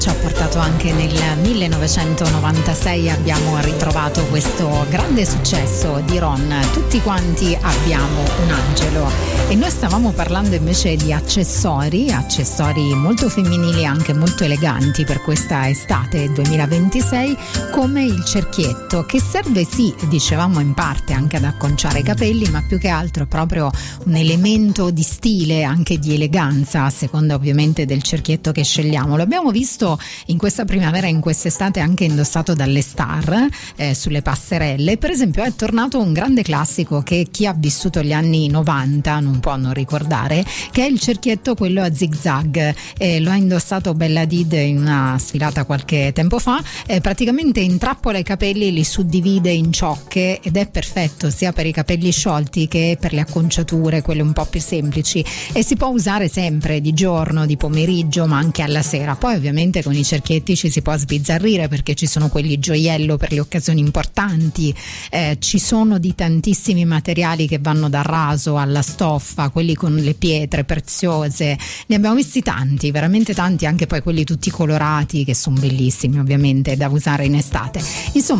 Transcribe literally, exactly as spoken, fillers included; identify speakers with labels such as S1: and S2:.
S1: Ci ha portato anche nel millenovecentonovantasei, abbiamo ritrovato questo grande successo di Ron, Tutti quanti abbiamo un angelo. E noi stavamo parlando invece di accessori, accessori molto femminili e anche molto eleganti per questa estate duemilaventisei, come il cerchietto, che serve sì, dicevamo in parte anche ad acconciare i capelli, ma più che altro è proprio un elemento di stile, anche di eleganza, a seconda ovviamente del cerchietto che scegliamo. Lo abbiamo visto in questa primavera, in quest'estate, anche indossato dalle star eh, sulle passerelle. Per esempio è tornato un grande classico che chi ha vissuto gli anni novanta non può non ricordare, che è il cerchietto quello a zigzag. Eh, lo ha indossato Bella Hadid in una sfilata qualche tempo fa, eh, praticamente intrappola i capelli, li suddivide in ciocche ed è perfetto sia per i capelli sciolti che per le acconciature, quelle un po' più semplici, e si può usare sempre di giorno, di pomeriggio, ma anche alla sera. Poi ovviamente con i cerchietti ci si può sbizzarrire, perché ci sono quelli gioiello per le occasioni importanti, eh, ci sono di tantissimi materiali che vanno dal raso alla stoffa, quelli con le pietre preziose, ne abbiamo visti tanti, veramente tanti, anche poi quelli tutti colorati che sono bellissimi ovviamente da usare in estate. Insomma,